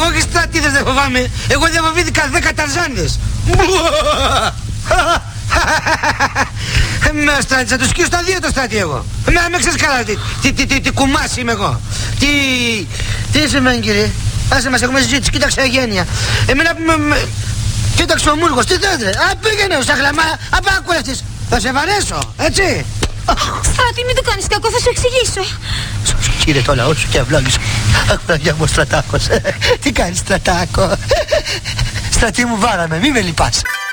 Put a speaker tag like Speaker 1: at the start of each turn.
Speaker 1: Εγώ και στρατίδες δεν φοβάμαι. Εγώ δεν φοβήθηκα 10 ταρζάνιδες. Με στράτη, θα τους σκύω στα 2 το στράτη εγώ. Με ξέρεις καλά τι κουμάς είμαι εγώ. Τι σημαίνει κύριε? Άσε μας, έχουμε συζήτηση, κοίταξε αγένεια. Εμένα κοίταξε ο Μούργος, τι θέλετε? Πήγαινε στα χλαμά, άκουε αυτής. Θα σε βαρέσω, έτσι.
Speaker 2: Στράτη, μην του κάνεις κακό, θα σου εξηγήσω.
Speaker 1: Κύριε το λαό σου και ευλόγησε. Αχ, παιδιά μου, Στρατάκος. Τι κάνεις, Στρατάκο? Στρατή μου, βάραμε, μη με λυπάσαι.